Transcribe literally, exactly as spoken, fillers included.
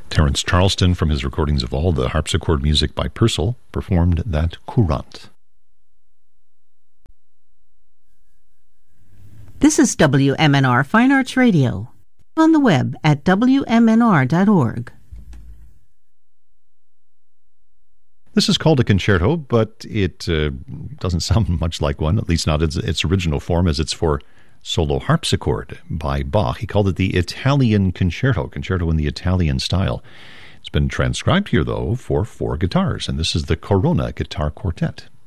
Terence Charleston, from his recordings of all the harpsichord music by Purcell, performed that courante. This is W M N R Fine Arts Radio, on the web at W M N R dot org. This is called a concerto, but it uh, doesn't sound much like one, at least not its, its original form, as it's for solo harpsichord by Bach. He called it the Italian Concerto, concerto in the Italian style. It's been transcribed here, though, for four guitars, and this is the Corona Guitar Quartet.